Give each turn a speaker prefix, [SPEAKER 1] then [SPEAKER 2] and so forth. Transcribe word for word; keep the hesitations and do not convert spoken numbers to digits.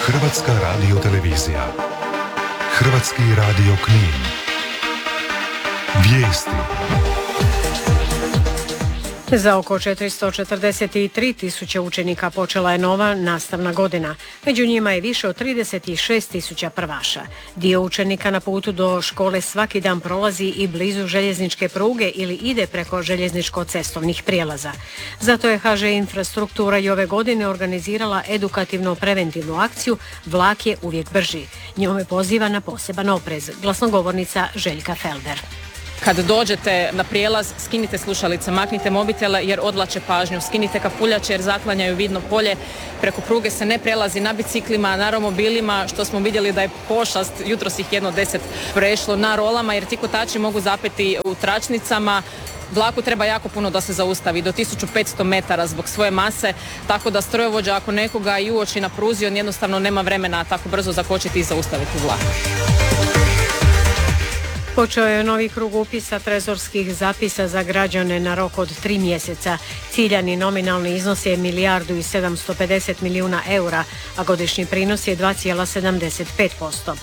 [SPEAKER 1] Hrvatska radiotelevizija. Hrvatski radio Knin. Vijesti.
[SPEAKER 2] Za oko četiristo četrdeset tri tisuće učenika počela je nova nastavna godina. Među njima je više od trideset šest tisuća prvaša. Dio učenika na putu do škole svaki dan prolazi i blizu željezničke pruge ili ide preko željezničko-cestovnih prijelaza. Zato je ha že Infrastruktura i ove godine organizirala edukativno-preventivnu akciju Vlak je uvijek brži. Njome poziva na poseban oprez. Glasnogovornica Željka Felder.
[SPEAKER 3] Kad dođete na prijelaz, skinite slušalice, maknite mobitele jer odvlače pažnju, skinite kapuljače jer zaklanjaju vidno polje, preko pruge se ne prelazi na biciklima, na romobilima, što smo vidjeli da je pošast, jutros ih jedno deset prešlo, na rolama jer ti kotači mogu zapeti u tračnicama. Vlaku treba jako puno da se zaustavi, do tisuću petsto metara zbog svoje mase, tako da strojovođa ako nekoga i uoči na pruzi, on jednostavno nema vremena tako brzo zakočiti i zaustaviti vlak.
[SPEAKER 2] Počeo je novi krug upisa trezorskih zapisa za građane na rok od tri mjeseca. Ciljani nominalni iznos je milijardu i sedamsto pedeset milijuna eura, a godišnji prinos je dva zarez sedamdeset pet posto.